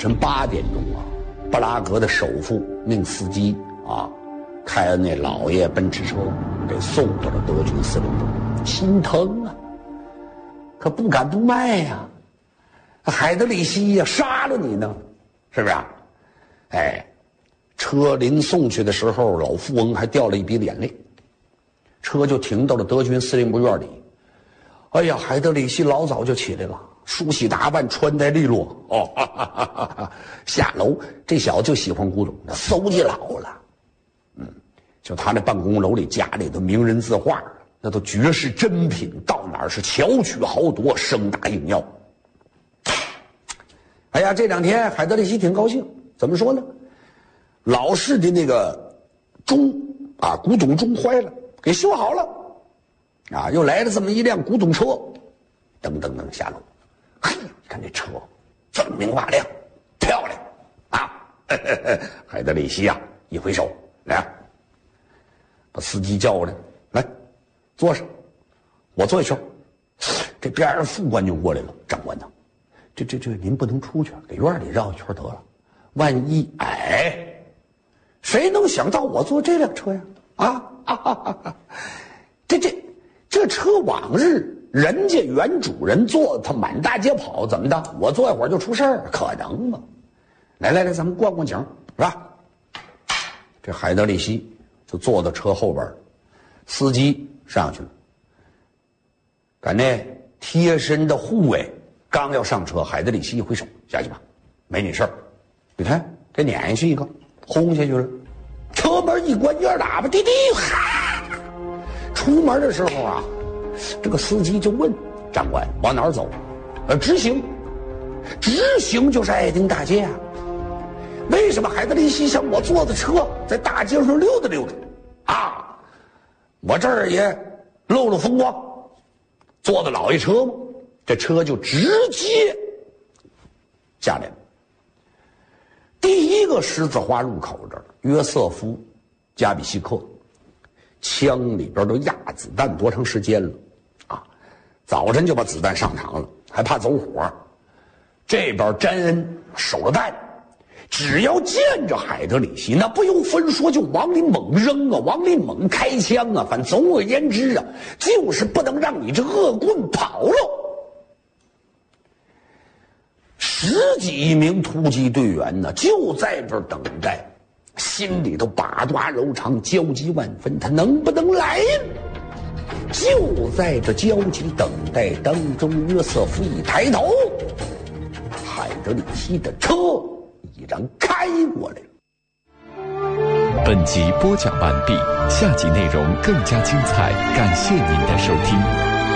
晨8点钟啊，布拉格的首富命司机啊，开着那老爷奔驰车给送到了德军司令部，心疼啊，可不敢不卖呀。海德里希呀，杀了你呢，是不是啊？哎，车临送去的时候，老富翁还掉了一滴眼泪。车就停到了德军司令部院里。哎呀，海德里希老早就起来了，梳洗打扮，穿戴利落。哦，哈哈哈哈哈，下楼，这小子就喜欢古董，那搜集老了。就他那办公楼里家里的名人字画，那都绝世珍品，到哪儿是巧取豪夺，声大应耀。哎呀，这2天海德里希挺高兴，怎么说呢？老式的那个钟啊，古董钟坏了，给修好了，啊，又来了这么一辆古董车，噔噔噔下楼，嘿，看这车锃明瓦亮，漂亮啊！海德里希啊，一挥手，来，把司机叫过来，来，坐上，我坐一圈。这边上副官就过来了，长官呐，这您不能出去，给院里绕一圈得了，万一谁能想到我坐这辆车呀？这车往日人家原主人坐，他满大街跑，怎么的？我坐一会儿就出事儿，可能吗？来，咱们逛逛景，是吧？这海德里希就坐到车后边，司机上去了，赶那贴身的护卫刚要上车，海德里希一挥手，下去吧，没你事儿。你看这撵下去一个，轰下去了。车门一关，烟喇叭滴滴，哈！出门的时候啊，这个司机就问长官往哪儿走？直行就是爱丁大街啊。为什么海德里希想我坐的车在大街上溜达溜达啊？我这儿也露露风光，坐的老爷车吗？这车就直接下来了。第一个十字花路口这儿，约瑟夫·加比西克，枪里边都压子弹多长时间了啊？早晨就把子弹上膛了，还怕走火。这边詹恩守着弹，只要见着海德里希，那不用分说就往里猛扔啊，往里猛开枪啊，反正总而言之啊，就是不能让你这恶棍跑了。10几名突击队员呢，就在这儿等待，心里头把抓柔肠，焦急万分。他能不能来？就在这焦急等待当中，约瑟夫一抬头，海德里希的车已然开过来了。 本集播讲完毕，下集内容更加精彩，感谢您的收听。